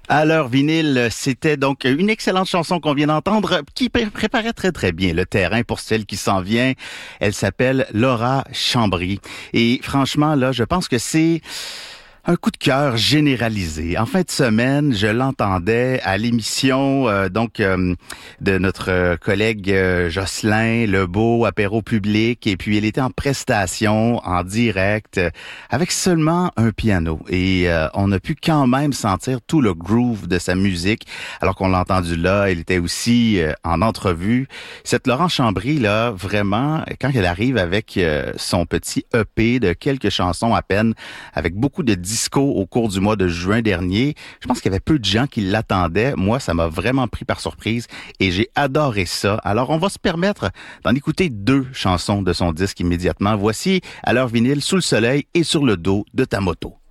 À l'heure vinyle, c'était donc une excellente chanson qu'on vient d'entendre qui préparait très très bien le terrain pour celle qui s'en vient. Elle s'appelle Laura Chambry. Et franchement, là, je pense que c'est un coup de cœur généralisé. En fin de semaine, je l'entendais à l'émission de notre collègue Jocelyn Lebeau, Apéro Public, et puis elle était en prestation, en direct, avec seulement un piano. Et on a pu quand même sentir tout le groove de sa musique, alors qu'on l'a entendu là. Elle était aussi en entrevue. Cette Laura Chambry, là, vraiment, quand elle arrive avec son petit EP de quelques chansons à peine, avec beaucoup de disco au cours du mois de juin dernier. Je pense qu'il y avait peu de gens qui l'attendaient. Moi, ça m'a vraiment pris par surprise et j'ai adoré ça. Alors, on va se permettre d'en écouter deux chansons de son disque immédiatement. Voici, à l'heure vinyle, Sous le soleil et Sur le dos de ta moto.